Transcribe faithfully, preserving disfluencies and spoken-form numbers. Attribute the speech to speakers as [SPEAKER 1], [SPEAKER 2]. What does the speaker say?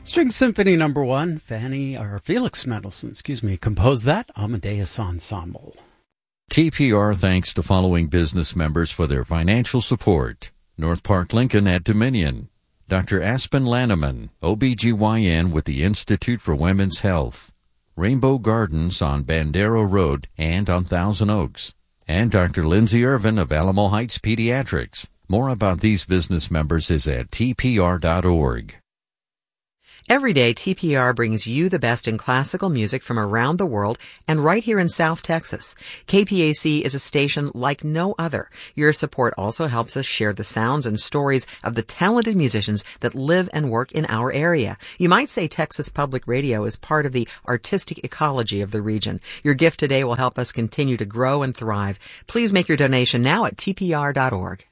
[SPEAKER 1] String Symphony Number One, Fanny or Felix Mendelssohn, excuse me, composed that. Amadeus Ensemble.
[SPEAKER 2] T P R thanks the following business members for their financial support: North Park Lincoln at Dominion, Doctor Aspen Lanneman, O B G Y N with the Institute for Women's Health, Rainbow Gardens on Bandera Road and on Thousand Oaks, and Doctor Lindsay Irvin of Alamo Heights Pediatrics. More about these business members is at T P R dot org.
[SPEAKER 3] Every day, T P R brings you the best in classical music from around the world and right here in South Texas. K P A C is a station like no other. Your support also helps us share the sounds and stories of the talented musicians that live and work in our area. You might say Texas Public Radio is part of the artistic ecology of the region. Your gift today will help us continue to grow and thrive. Please make your donation now at T P R dot org.